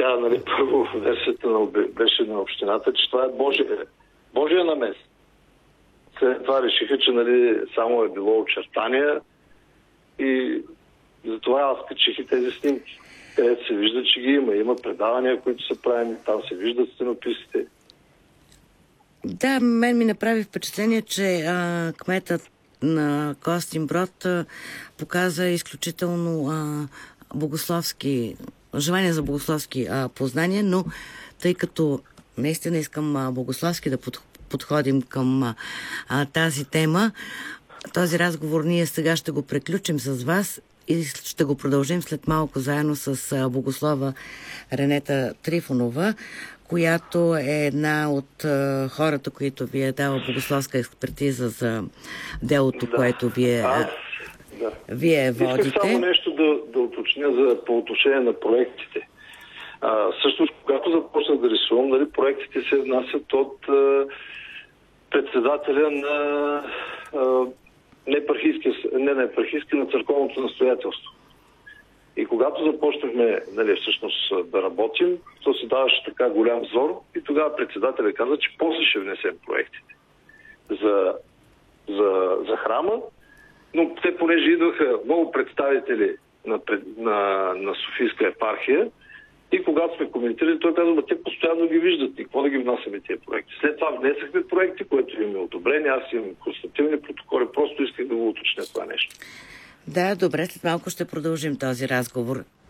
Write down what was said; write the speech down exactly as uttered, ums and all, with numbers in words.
Тя, нали, първо версията на, беше на общината, че това е Божия, Божия намес. След това решиха, че, нали, само е било очертания и затова аз качих и тези снимки. Където се вижда, че ги има. Има предавания, които са правени, там се виждат стенописите. Да, мен ми направи впечатление, че а, кметът на Костинброд а, показа изключително а, богословски, желание за богословски а, познания, но тъй като наистина искам а, богословски да под, подходим към а, а, тази тема, този разговор ние сега ще го приключим с вас и ще го продължим след малко заедно с а, богослова Ренета Трифонова, която е една от а, хората, които ви е дала богословска експертиза за делото, да. което вие, Аз, да. вие водите. Искам само нещо да, да уточня за, по отношение на проектите. А, всъщност, когато започнах да рисувам, нали, проектите се внасят от а, председателя на а, неепархийския, не на епархийския, на църковното настоятелство. И когато започнахме, нали, всъщност да работим, то се даваше така голям зор и тогава председателя каза, че после ще внесем проектите за, за, за храма, но те, понеже идваха много представители на, на, на Софийска епархия и когато сме коментирали, той казва, те постоянно ги виждат и какво да ги внасяме тези проекти. След това внесахме проекти, което имаме одобрение, аз имам констативни протоколи, просто исках да го уточня това нещо. Да, добре, след малко ще продължим този разговор.